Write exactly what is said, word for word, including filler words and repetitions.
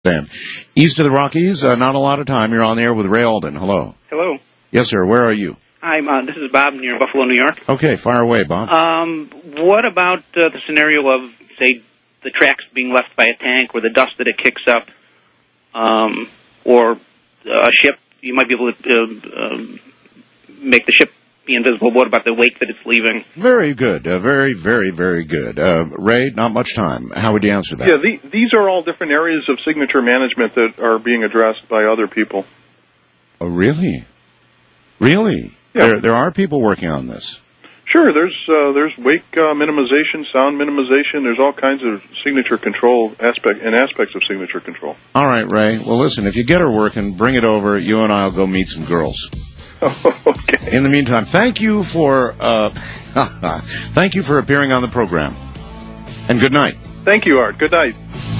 Dan. East of the Rockies, uh, not a lot of time. You're on the air with Ray Alden. Hello. Hello. Yes, sir. Where are you? I'm. Uh, this is Bob near Buffalo, New York. Okay, fire away, Bob. Um, what about uh, the scenario of, say, the tracks being left by a tank, or the dust that it kicks up, um, or a ship? You might be able to uh, um, make the ship be invisible. What about the wake that it's leaving? Very good. Uh, very, very, very good. Uh, Ray, not much time. How would you answer that? Yeah, the, these are all different areas of signature management that are being addressed by other people. Oh, really? Really? Yeah. There, there are people working on this. Sure, there's uh, there's wake uh, minimization, sound minimization. There's all kinds of signature control aspect and aspects of signature control. All right, Ray. Well, listen, if you get her working, bring it over. You and I will go meet some girls. Okay. In the meantime, thank you for uh, thank you for appearing on the program, and good night. Thank you, Art. Good night.